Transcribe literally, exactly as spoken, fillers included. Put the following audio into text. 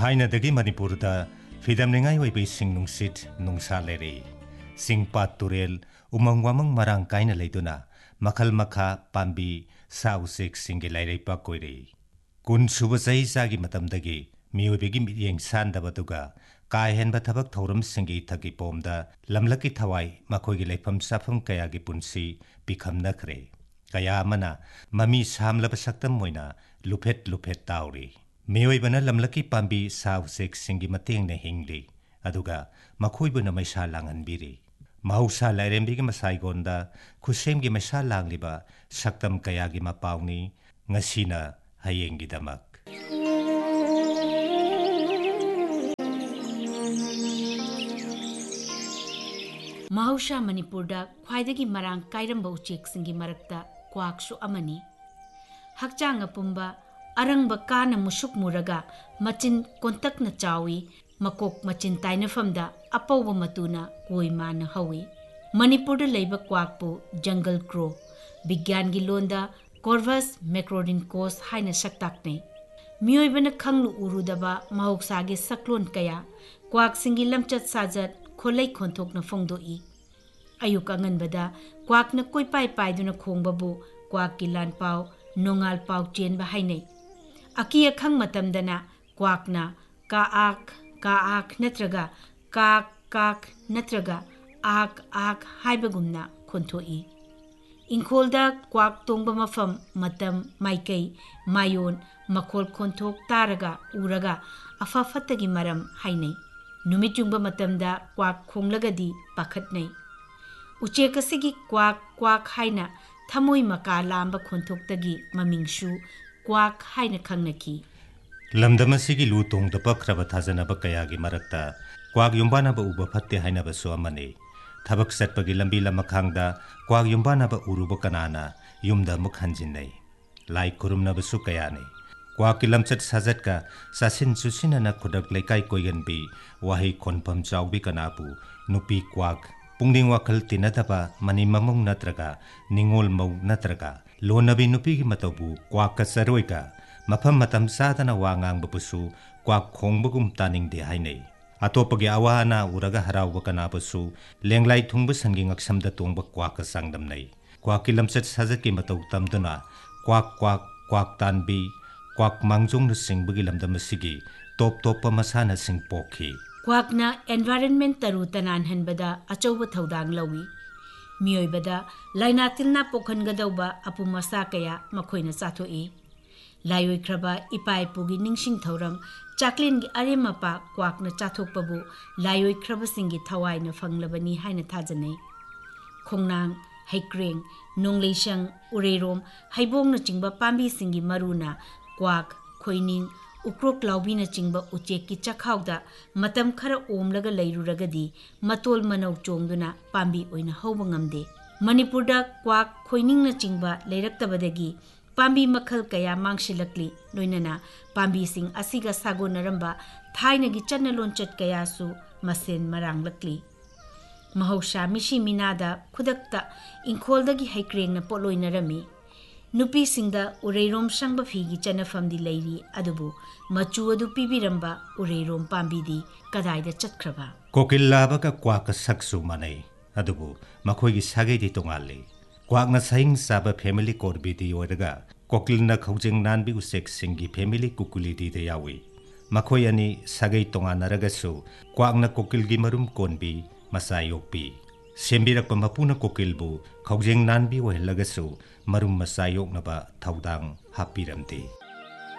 थाइनदगी मणिपुरदा फिदमनिंगाई ओइबै सिंग नुंसित नुंसा लेरे सिंग पात तुरेल उमंग वामंग मरांग काइना लेदुना मखल मखा पाम्बी सा उसेक सिंगे लाइरेपा कोइरे कुन सुब चही चागी मतमदगी मियोइबेगी मियेंग सानदबदुगा काहेनबा थबक थौरम सिंगे थगी पोमदा लमलकी थवाई मखोइगी लेफम साफम कयागी पुंसी पिखमनखरे कया अमना ममी सामलब सक्तम मोइना लुफेट लुफेट ताउरी मियोइबना लमलकी पाम्बी सा उसेक सिंगी मतेंगना हिंगली अदुगा मखोइबुना मैसा लांगनबिरी महौसा लाइरेम्बिगी मसाइगोंदा खुसेमगी मैसा लांगलिबा सक्तम कयागी मपाउनी ngасina hayenggidamak Mahusha Manipurda khwaidagi marang kairamba ucheksinggi marakta kwaksu amani hakchang apumba arangba kana musuk muraga machin kontakna chawi makok machin tainafamda apawba matuna koimana hawi Manipurda leiba kwakpu jungle crow bigyan gi londa Corvus macrorhynchos haina saktakne miyoibana khanglu urudaba mahoksagi saklon kaya kwak singi lamchat sajat kholai khonthokna phongdoi ayuk anganbada kwakna koipai paiduna khongbabu kwak ki lan pau nongal pau chenba hainai akiya khang matamdana kwakna ka ak ka ak natraga kak kak natraga ak ak haibagumna khonthoi Inkolda kwak tongba mafam matam maikai mayon makhol khonthok taraga uraga afa fattagi maram hainai numichungba matamda kwak khonglagadi pakhatnai uchekasigi kwak kwak haina thamoi maka lamba khonthok-tagi mamingshu kwak haina khangnaki lamdamasigi lu tongda pakraba thajanaba kayagi marakta kwak yumbana ba uba phatte haina ba so amane Thabak satpagi lambi lamakhangda kwak yumbana ba uruba kanana yumda mukhanjinai lai kurumna ba sukayane kwak kilamchat sajatka sasin susinana khudak laikai koiganbi wahi khonpham chawbi kanapu nupi kwak pungding wakhal tinadaba mani mamung natraga ningol mau natraga lonabi nupi gi matabu kwak ka saroika mafam matam sadana wangang bapusu kwak khongbugum taningde hainai atopagi awana uraga harawba kanabasu lenglai thungba sangi ngaksamda tongba kwak ka sangdamnai kwak ki lamchat sajatki matau tamduna kwak kwak kwak tanbi kwak mangjong na singbagi lamdamasigi top top masana sing pokhi kwakna environment taru tanan hanbada achauba thaudang lawi miyoibada lainatilna pokhangadauba apumasa kaya makhoina chathoi Layoi kraba ipai pugi ningsing thauram chaklin gi aremapa kwakna chathokpabu layoi kraba singi thawai na fanglabani haina thajanai khongnang haikreng nongleishang ureirom haibong na chingba pambi singi maruna kwak khoining ukrok laubi na chingba uchek ki chakhawda matam khara omlaga leiruragadi matol manau chongduna pambi oina hawba ngamde Manipurda kwak khoining na chingba leiraktabadagi Pambi makhal kaya mangshilakli noinana pambi sing asiga sago naramba thainagi channa lonchat kaya su masen maranglakli mahosha mishi minada khudakta inkholdagi haikreng na poloinarami nupi singda ureirom sangba phigi channa famdi leiri adubu machu adu pibiramba ureirom pambi di kadaida chatkraba kokillaba ka kwaka saksu manai adubu makhoigi sagai di tongalle Kwakna saing saba family korbidi oiraga kokilna khaujeng nanbi usek singi family kukulidi de yawi makhoi ani sagai tonganaragasu kwakna kokilgi marum konbi masayokpi sembirakpa mapuna kokilbu khaujeng nanbi oilagasu marum masayoknaba thaudang hapiramti